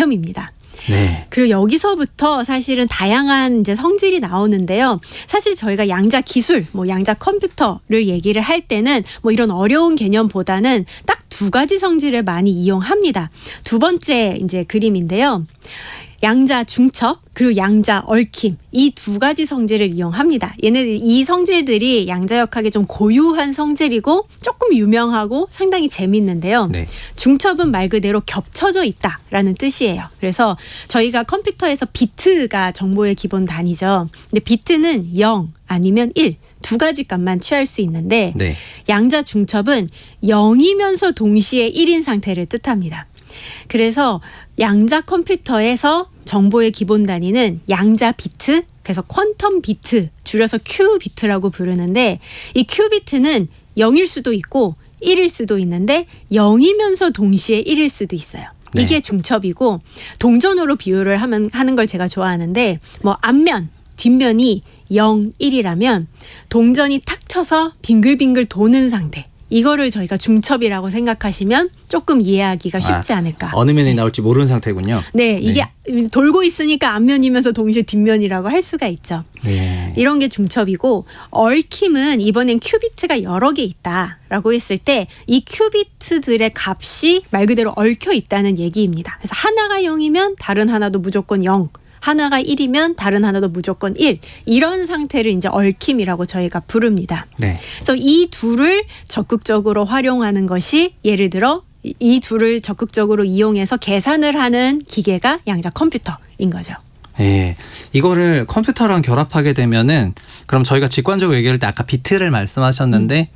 개념입니다. 네. 그리고 여기서부터 사실은 다양한 이제 성질이 나오는데요. 사실 저희가 양자 기술, 양자 컴퓨터를 얘기를 할 때는 이런 어려운 개념보다는 딱 두 가지 성질을 많이 이용합니다. 두 번째 이제 그림인데요. 양자 중첩 그리고 양자 얽힘 이 두 가지 성질을 이용합니다. 이 성질들이 양자역학의 좀 고유한 성질이고 조금 유명하고 상당히 재밌는데요. 네. 중첩은 말 그대로 겹쳐져 있다라는 뜻이에요. 그래서 저희가 컴퓨터에서 비트가 정보의 기본 단위죠. 근데 비트는 0 아니면 1 두 가지 값만 취할 수 있는데 네. 양자 중첩은 0이면서 동시에 1인 상태를 뜻합니다. 그래서 양자 컴퓨터에서 정보의 기본 단위는 양자 비트, 그래서 퀀텀 비트, 줄여서 큐비트라고 부르는데 이 큐비트는 0일 수도 있고 1일 수도 있는데 0이면서 동시에 1일 수도 있어요. 네. 이게 중첩이고 동전으로 비유를 하는 걸 제가 좋아하는데 앞면, 뒷면이 0, 1이라면 동전이 탁 쳐서 빙글빙글 도는 상태. 이거를 저희가 중첩이라고 생각하시면 조금 이해하기가 쉽지 않을까. 어느 면이 나올지 모르는 상태군요. 네, 이게 돌고 있으니까 앞면이면서 동시에 뒷면이라고 할 수가 있죠. 네. 이런 게 중첩이고 얽힘은 이번엔 큐비트가 여러 개 있다라고 했을 때 이 큐비트들의 값이 말 그대로 얽혀 있다는 얘기입니다. 그래서 하나가 0이면 다른 하나도 무조건 0. 하나가 1이면 다른 하나도 무조건 1. 이런 상태를 이제 얽힘이라고 저희가 부릅니다. 네. 그래서 이 둘을 적극적으로 활용하는 것이 예를 들어 이 둘을 적극적으로 이용해서 계산을 하는 기계가 양자 컴퓨터인 거죠. 예. 이거를 컴퓨터랑 결합하게 되면은 그럼 저희가 직관적으로 얘기할 때 아까 비트를 말씀하셨는데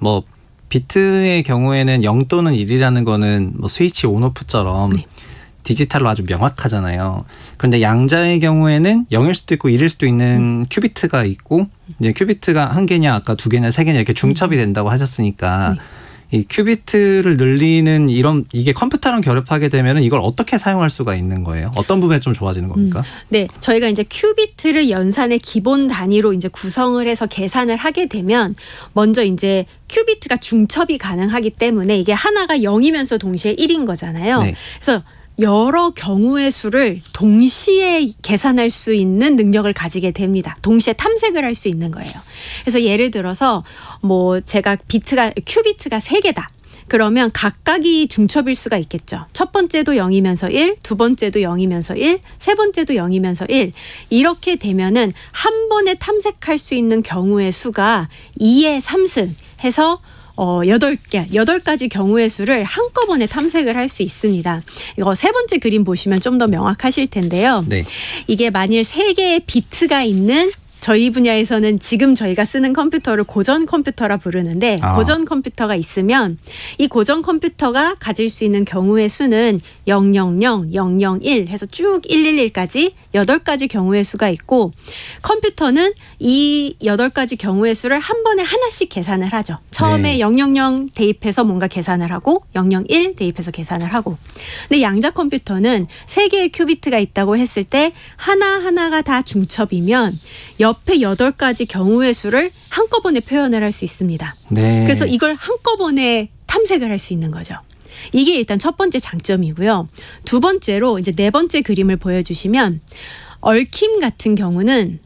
비트의 경우에는 0 또는 1이라는 거는 스위치 온오프처럼 네. 디지털로 아주 명확하잖아요. 그런데 양자의 경우에는 0일 수도 있고 1일 수도 있는 큐비트가 있고 이제 큐비트가 한 개냐 아까 두 개냐 세 개냐 이렇게 중첩이 된다고 하셨으니까 이 큐비트를 늘리는 이게 컴퓨터랑 결합하게 되면은 이걸 어떻게 사용할 수가 있는 거예요? 어떤 부분에 좀 좋아지는 겁니까? 네, 저희가 이제 큐비트를 연산의 기본 단위로 이제 구성을 해서 계산을 하게 되면 먼저 이제 큐비트가 중첩이 가능하기 때문에 이게 하나가 0이면서 동시에 1인 거잖아요. 네. 그래서 여러 경우의 수를 동시에 계산할 수 있는 능력을 가지게 됩니다. 동시에 탐색을 할 수 있는 거예요. 그래서 예를 들어서 제가 큐비트가 3개다. 그러면 각각이 중첩일 수가 있겠죠. 첫 번째도 0이면서 1, 두 번째도 0이면서 1, 세 번째도 0이면서 1. 이렇게 되면은 한 번에 탐색할 수 있는 경우의 수가 2의 3승 해서 8가지 경우의 수를 한꺼번에 탐색을 할 수 있습니다. 이거 세 번째 그림 보시면 좀 더 명확하실 텐데요. 네. 이게 만일 3개의 비트가 있는 저희 분야에서는 지금 저희가 쓰는 컴퓨터를 고전 컴퓨터라 부르는데 고전 컴퓨터가 있으면 이 고전 컴퓨터가 가질 수 있는 경우의 수는 000, 001 해서 쭉 111까지 8가지 경우의 수가 있고 컴퓨터는 이 8가지 경우의 수를 한 번에 하나씩 계산을 하죠. 처음에 000 대입해서 뭔가 계산을 하고 001 대입해서 계산을 하고. 근데 양자 컴퓨터는 3개의 큐비트가 있다고 했을 때 하나하나가 다 중첩이면 옆에 8가지 경우의 수를 한꺼번에 표현을 할 수 있습니다. 네. 그래서 이걸 한꺼번에 탐색을 할 수 있는 거죠. 이게 일단 첫 번째 장점이고요. 두 번째로 이제 네 번째 그림을 보여주시면 얽힘 같은 경우는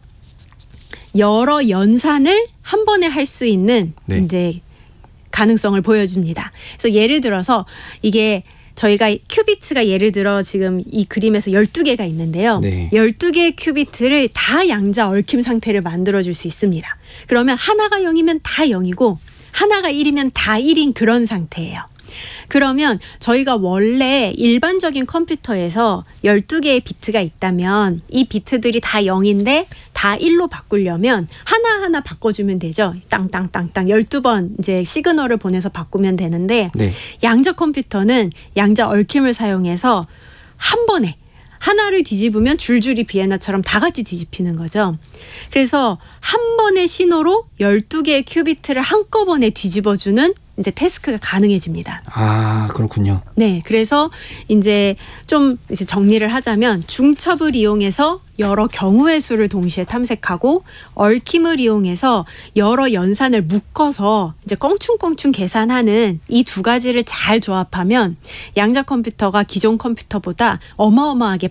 여러 연산을 한 번에 할 수 있는 이제 가능성을 보여줍니다. 그래서 예를 들어서 이게 저희가 큐비트가 예를 들어 지금 이 그림에서 12개가 있는데요. 12개의 큐비트를 다 양자 얽힘 상태를 만들어줄 수 있습니다. 그러면 하나가 0이면 다 0이고 하나가 1이면 다 1인 그런 상태예요. 그러면 저희가 원래 일반적인 컴퓨터에서 12개의 비트가 있다면 이 비트들이 다 0인데 다 1로 바꾸려면 하나하나 바꿔주면 되죠. 땅땅땅땅 12번 이제 시그널을 보내서 바꾸면 되는데 양자 컴퓨터는 양자 얽힘을 사용해서 한 번에 하나를 뒤집으면 줄줄이 비엔나처럼 다 같이 뒤집히는 거죠. 그래서 한 번의 신호로 12개의 큐비트를 한꺼번에 뒤집어주는 이제 태스크가 가능해집니다. 아, 그렇군요. 네, 그래서 이제 좀 이제 정리를 하자면 중첩을 이용해서 여러 경우의 수를 동시에 탐색하고 얽힘을 이용해서 여러 연산을 묶어서 이제 껑충껑충 계산하는 이 두 가지를 잘 조합하면 양자 컴퓨터가 기존 컴퓨터보다 어마어마하게